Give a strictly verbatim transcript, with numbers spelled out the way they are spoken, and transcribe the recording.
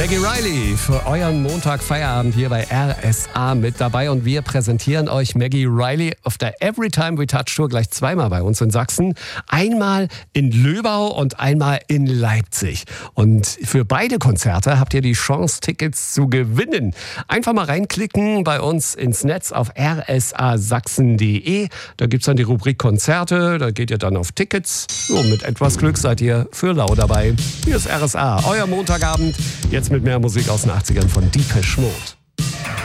Maggie Reilly für euren Montag-Feierabend hier bei R S A mit dabei und wir präsentieren euch Maggie Reilly auf der Everytime We Touch Tour gleich zweimal bei uns in Sachsen. Einmal in Löbau und einmal in Leipzig. Und für beide Konzerte habt ihr die Chance, Tickets zu gewinnen. Einfach mal reinklicken bei uns ins Netz auf r s a sachsen punkt d e. Da gibt es dann die Rubrik Konzerte, da geht ihr dann auf Tickets. So, mit etwas Glück seid ihr für lau dabei. Hier ist R S A, euer Montagabend. Jetzt mit mehr Musik aus den achtzigern von Depeche Mode.